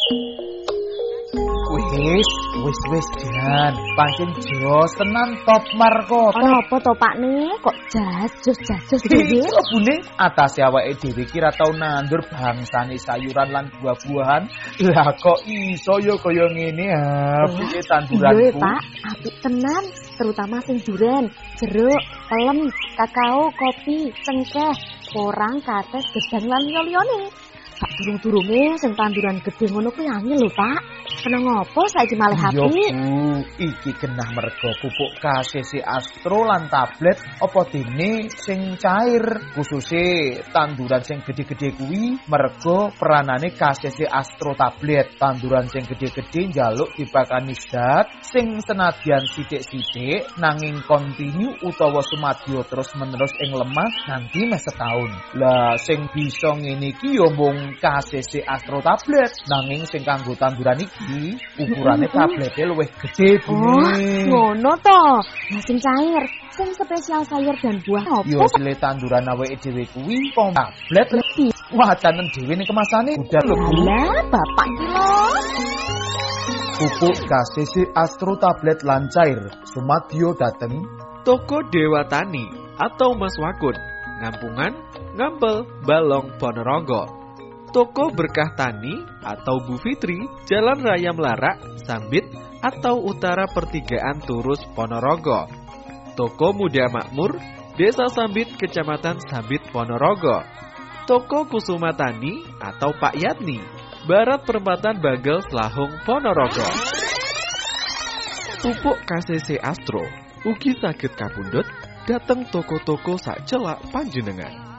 Wis Jan, pancen jos tenan top markota. Ono apa to Pak nih? Kok jajos dhewe? Bune atase awake dhewe kira tau nandur bangsane sayuran lan buah-buahan. Lah kok iso ya kaya ngene ha, piye tanduranku. Iya Pak, apik tenan, terutama sing duren, jeruk, pelem, kakao, kopi, cengkeh, porang, kates, gedang lan liyane. Sak durung-durunge sing tanduran gedhe ngono kuwi angel lho, Pak. Seneng ngopo saiki malih apik? Yo Bu, iki genah merga pupuk KCC Astro lan tablet apa dene sing cair, khususe tanduran sing gedhe-gedhe kuwi merga peranane KCC Astro tablet. Tanduran sing gedhe-gedhe njaluk dipakani zat sing senadyan sithik-sithik nanging kontinu utawa sumadya terus-menerus ing lemah nganti meh setahun. Lah sing bisa ngene iki yo mung KCC Astro tablet, nanging sing kanggo tanduran iki ukurane tablete luwih gedhe Bu. Oh, ngono to. Nah sing cair, sing spesial sayur dan buah Yo opo? sile tanduran awake dhewe kuwi pom tablet lebih. Wah, canen dhewe ning kemasane udah lho Bu. Lah, bapak iki lho. Pupuk KCC Astro tablet lan cair sumadyo dateng Toko Dewa Tani atau Mas Wakun, Ngampungan, Ngampel, Balong, Ponorogo. Toko Berkah Tani atau Bu Fitri, Jalan Raya Melarak, Sambit atau Utara Pertigaan Turus, Ponorogo. Toko Muda Makmur, Desa Sambit, Kecamatan Sambit, Ponorogo. Toko Kusuma Tani atau Pak Yatni, Barat Perempatan Bagel, Selahung, Ponorogo. Pupuk KCC Astro, ugi saged kapundhut dateng toko-toko sak celak panjenengan.